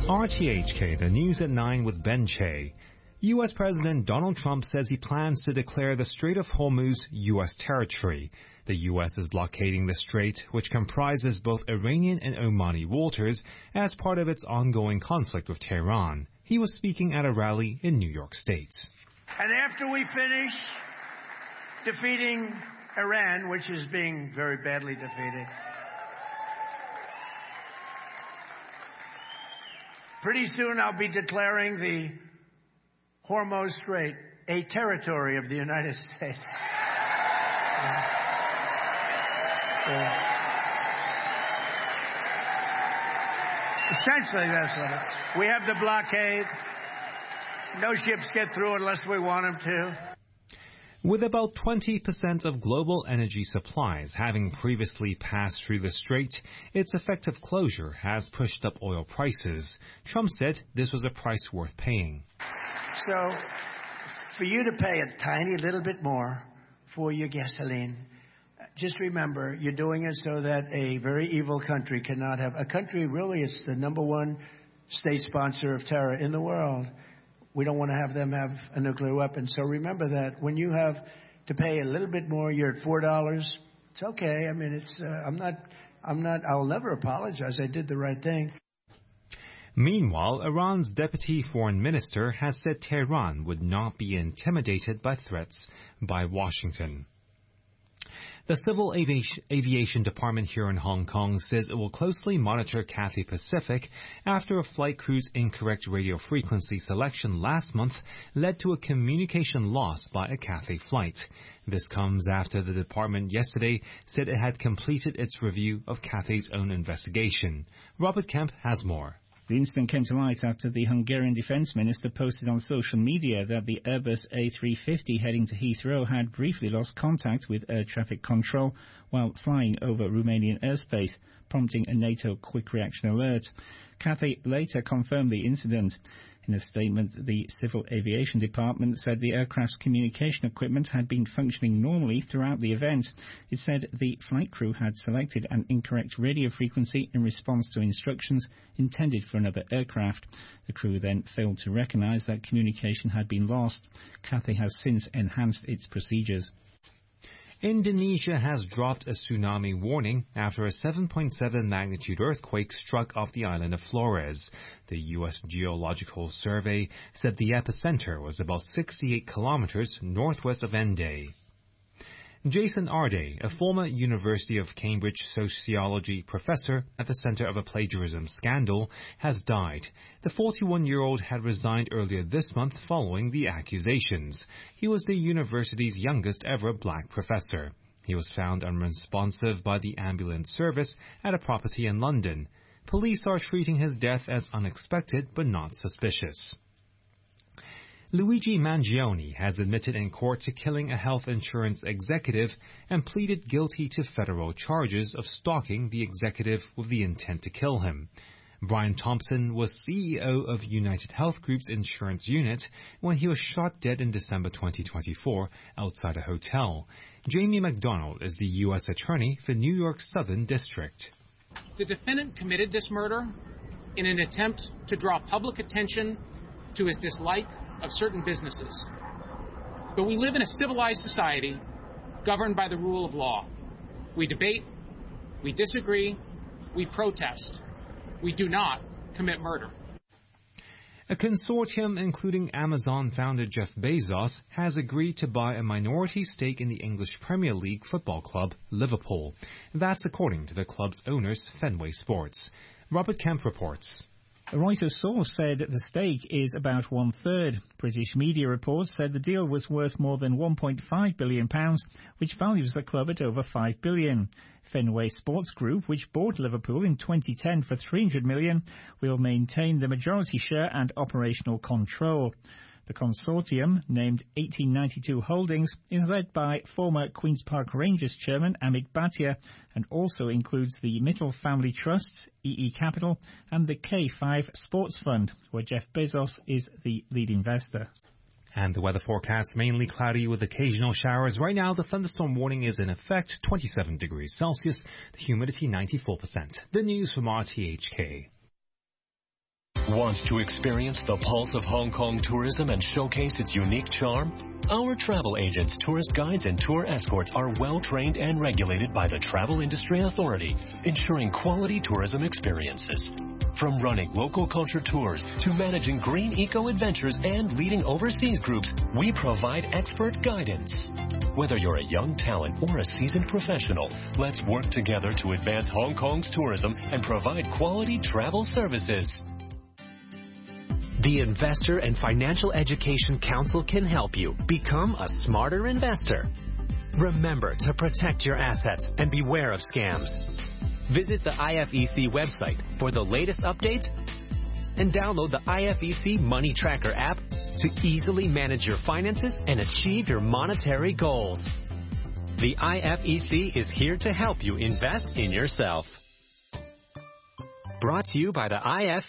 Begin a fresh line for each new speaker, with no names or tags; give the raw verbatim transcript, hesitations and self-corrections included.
R T H K, the news at nine with Ben Che. U S President Donald Trump says he plans to declare the Strait of Hormuz U S territory. The U S is blockading the strait, which comprises both Iranian and Omani waters, as part of its ongoing conflict with Tehran. He was speaking at a rally in New York State.
And after we finish defeating Iran, which is being very badly defeated, pretty soon I'll be declaring the Hormuz Strait a territory of the United States. Uh, uh, essentially, that's what it is. We have the blockade. No ships get through unless we want them to.
With about twenty percent of global energy supplies having previously passed through the strait, its effective closure has pushed up oil prices. Trump said this was a price worth paying.
So, for you to pay a tiny little bit more for your gasoline, just remember you're doing it so that a very evil country cannot have... A country, really, it's the number one state sponsor of terror in the world. We don't want to have them have a nuclear weapon. So remember that when you have to pay a little bit more, you're at four dollars. It's okay. I mean, it's. Uh, I'm not. I'm not. I'll never apologize. I did the right thing.
Meanwhile, Iran's deputy foreign minister has said Tehran would not be intimidated by threats by Washington. The Civil Aviation, Aviation Department here in Hong Kong says it will closely monitor Cathay Pacific after a flight crew's incorrect radio frequency selection last month led to a communication loss by a Cathay flight. This comes after the department yesterday said it had completed its review of Cathay's own investigation. Robert Kemp has more.
The incident came to light after the Hungarian defence minister posted on social media that the Airbus A three fifty heading to Heathrow had briefly lost contact with air traffic control while flying over Romanian airspace, prompting a NATO quick reaction alert. Cathay later confirmed the incident. In a statement, the Civil Aviation Department said the aircraft's communication equipment had been functioning normally throughout the event. It said the flight crew had selected an incorrect radio frequency in response to instructions intended for another aircraft. The crew then failed to recognise that communication had been lost. Cathay has since enhanced its procedures.
Indonesia has dropped a tsunami warning after a seven point seven magnitude earthquake struck off the island of Flores. The U S Geological Survey said the epicenter was about sixty-eight kilometers northwest of Ende. Jason Arde, a former University of Cambridge sociology professor at the center of a plagiarism scandal, has died. The forty-one-year-old had resigned earlier this month following the accusations. He was the university's youngest ever black professor. He was found unresponsive by the ambulance service at a property in London. Police are treating his death as unexpected but not suspicious. Luigi Mangione has admitted in court to killing a health insurance executive and pleaded guilty to federal charges of stalking the executive with the intent to kill him. Brian Thompson was C E O of United Health Group's insurance unit when he was shot dead in December twenty twenty-four outside a hotel. Jamie McDonald is the U S attorney for New York's Southern District.
The defendant committed this murder in an attempt to draw public attention to his dislike of certain businesses. But we live in a civilized society governed by the rule of law. We debate, we disagree, we protest. We do not commit murder.
A consortium including Amazon founder Jeff Bezos has agreed to buy a minority stake in the English Premier League football club Liverpool. That's according to the club's owners, Fenway Sports. Robert Kemp reports.
A Reuters source said the stake is about one-third. British media reports said the deal was worth more than one point five billion pounds, which values the club at over five billion pounds. Fenway Sports Group, which bought Liverpool in twenty ten for three hundred million pounds, will maintain the majority share and operational control. The consortium, named eighteen ninety-two Holdings, is led by former Queen's Park Rangers chairman Amit Bhatia and also includes the Mittal Family Trusts, E E Capital, and the K five Sports Fund, where Jeff Bezos is the lead investor.
And the weather forecast, mainly cloudy with occasional showers. Right now, the thunderstorm warning is in effect, twenty-seven degrees Celsius, the humidity ninety-four percent. The news from R T H K.
Want to experience the pulse of Hong Kong tourism and showcase its unique charm? Our travel agents, tourist guides, and tour escorts are well-trained and regulated by the Travel Industry Authority, ensuring quality tourism experiences. From running local culture tours to managing green eco-adventures and leading overseas groups, we provide expert guidance. Whether you're a young talent or a seasoned professional, let's work together to advance Hong Kong's tourism and provide quality travel services.
The Investor and Financial Education Council can help you become a smarter investor. Remember to protect your assets and beware of scams. Visit the I F E C website for the latest updates and download the I F E C Money Tracker app to easily manage your finances and achieve your monetary goals. The I F E C is here to help you invest in yourself. Brought to you by the I F